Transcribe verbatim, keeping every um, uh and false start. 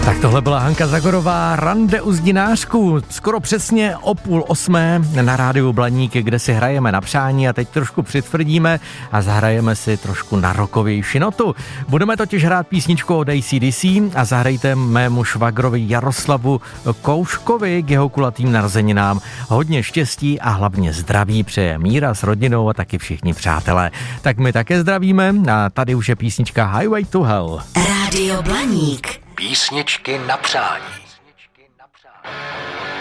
Tak tohle byla Hanka Zagorová, Rande u Zdinářku, skoro přesně o půl osmé na rádiu Blaník, kde si hrajeme na přání a teď trošku přitvrdíme a zahrajeme si trošku na rockovější notu. Budeme totiž hrát písničku od A C D C a zahrajte mému švagrovi Jaroslavu Kouškovi k jeho kulatým narozeninám. Hodně štěstí a hlavně zdraví přeje Míra s rodinou a taky všichni přátelé. Tak my také zdravíme a tady už je písnička Highway to Hell. Rádio Blaník. Písničky na přání.